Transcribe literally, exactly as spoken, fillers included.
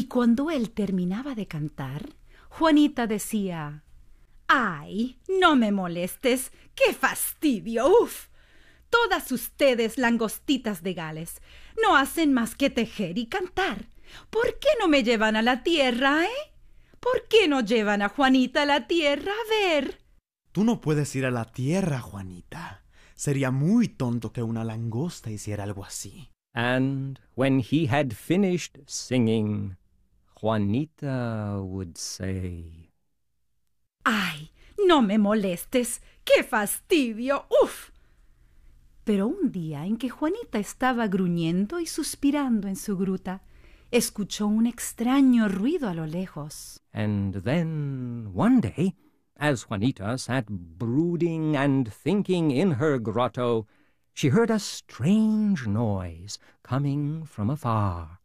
cuando él terminaba de cantar, Juanita decía: ¡ay, no me molestes! ¡Qué fastidio! ¡Uf! Todas ustedes, langostitas de Gales, no hacen más que tejer y cantar. ¿Por qué no me llevan a la tierra, eh? ¿Por qué no llevan a Juanita a la tierra a ver? Tú no puedes ir a la tierra, Juanita. Sería muy tonto que una langosta hiciera algo así. And when he had finished singing, Juanita would say, ¡ay, no me molestes! ¡Qué fastidio! ¡Uf! Pero un día en que Juanita estaba gruñendo y suspirando en su gruta, escuchó un extraño ruido a lo lejos. And then one day, as Juanita sat brooding and thinking in her grotto, she heard a strange noise coming from afar.